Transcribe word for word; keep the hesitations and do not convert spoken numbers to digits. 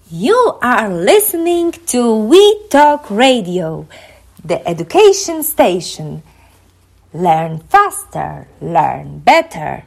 You are listening to We Talk Radio, the education station. Learn faster, learn better.